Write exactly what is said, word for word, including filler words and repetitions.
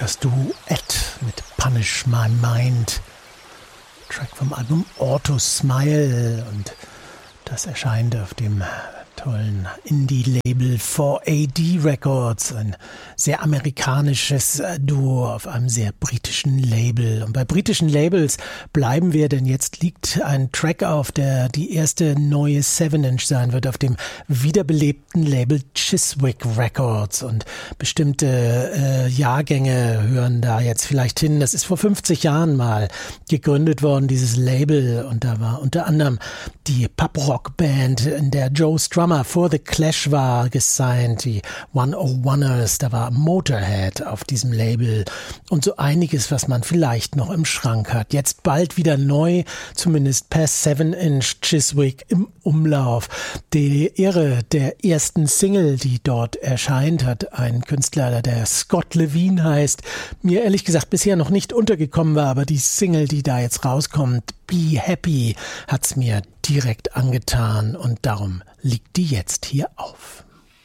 Das Duett mit Punish My Mind. Track vom Album Auto Smile. Und das erscheint auf dem tollen Indie-Label four A D Records. Ein sehr amerikanisches Duo auf einem sehr britischen Label. Und bei britischen Labels bleiben wir, denn jetzt liegt ein Track auf, der die erste neue seven Inch sein wird, auf dem wiederbelebten Label Chiswick Records. Und bestimmte äh, Jahrgänge hören da jetzt vielleicht hin. Das ist vor fünfzig Jahren mal gegründet worden, dieses Label. Und da war unter anderem die Pub-Rock-Band, in der Joe Strummer vor The Clash war, gesigned, die one oh one-ers, da war Motorhead auf diesem Label und so einiges, was man vielleicht noch im Schrank hat. Jetzt bald wieder neu, zumindest per seven Inch Chiswick im Umlauf. Die Ehre der ersten Single, die dort erscheint, hat ein Künstler, der Scott Levine heißt, mir ehrlich gesagt bisher noch nicht untergekommen war, aber die Single, die da jetzt rauskommt, Be Happy, hat's mir direkt angetan und darum liegt die jetzt hier auf.